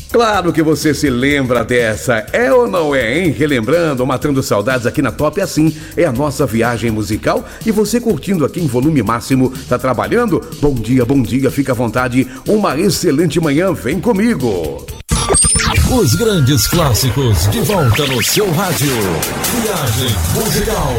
Claro que você se lembra dessa, é ou não é, hein? Relembrando, matando saudades aqui na Top Assim, é a nossa viagem musical e você curtindo aqui em volume máximo, tá trabalhando? Bom dia, fica à vontade, uma excelente manhã, vem comigo! Os grandes clássicos de volta no seu rádio. Viagem musical.